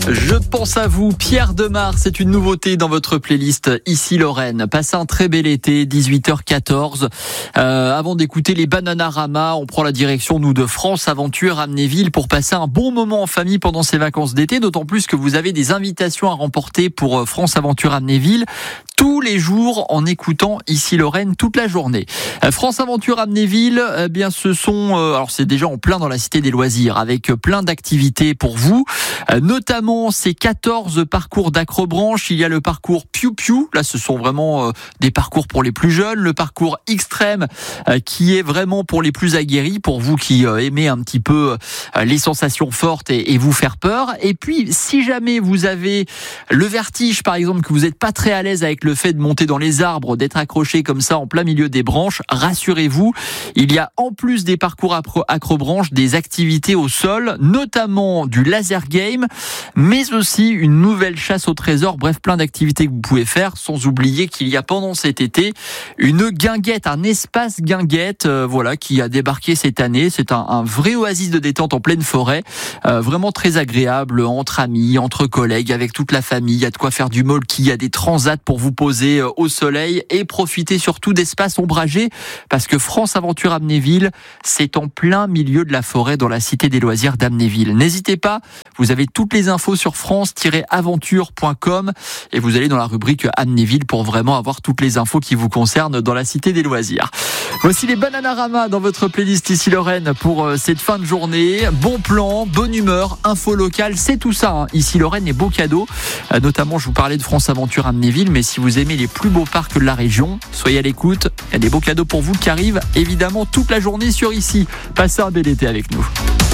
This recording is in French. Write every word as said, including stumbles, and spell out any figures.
Je pense à vous, Pierre Demar, c'est une nouveauté dans votre playlist Ici Lorraine. Passez un très bel été, dix-huit heures quatorze. Euh, avant d'écouter les Bananarama, on prend la direction, nous, de France Aventure Amnéville pour passer un bon moment en famille pendant ces vacances d'été, d'autant plus que vous avez des invitations à remporter pour France Aventure Amnéville tous les jours en écoutant Ici Lorraine toute la journée. Euh, France Aventure Amnéville, eh bien, ce sont, euh, alors c'est déjà en plein dans la cité des loisirs avec plein d'activités pour vous, euh, notamment ces quatorze parcours d'acrobranche. Il y a le parcours Piu Piu, là ce sont vraiment euh, des parcours pour les plus jeunes, le parcours extrême euh, qui est vraiment pour les plus aguerris, pour vous qui euh, aimez un petit peu euh, les sensations fortes et, et vous faire peur. Et puis si jamais vous avez le vertige par exemple, que vous n'êtes pas très à l'aise avec le fait de monter dans les arbres, d'être accroché comme ça en plein milieu des branches, rassurez-vous, il y a en plus des parcours acrobranche des activités au sol, notamment du laser game, mais aussi une nouvelle chasse au trésor, bref, plein d'activités que vous pouvez faire, sans oublier qu'il y a pendant cet été une guinguette, un espace guinguette, euh, voilà, qui a débarqué cette année. C'est un, un vrai oasis de détente en pleine forêt, euh, vraiment très agréable, entre amis, entre collègues, avec toute la famille. Il y a de quoi faire du molki, il y a des transats pour vous poser euh, au soleil et profiter surtout d'espaces ombragés, parce que France Aventure Amnéville, c'est en plein milieu de la forêt dans la cité des loisirs d'Amnéville. N'hésitez pas, vous avez toutes les infos sur france tiret aventure point com et vous allez dans la rubrique Amnéville pour vraiment avoir toutes les infos qui vous concernent dans la cité des loisirs. Voici les Bananarama dans votre playlist Ici Lorraine pour cette fin de journée. Bon plan, bonne humeur, info locale, c'est tout ça, hein. Ici Lorraine, et beaux cadeaux. Euh, notamment, je vous parlais de France Aventure Amnéville, mais si vous aimez les plus beaux parcs de la région, soyez à l'écoute. Il y a des beaux cadeaux pour vous qui arrivent évidemment toute la journée sur Ici. Passez un bel été avec nous.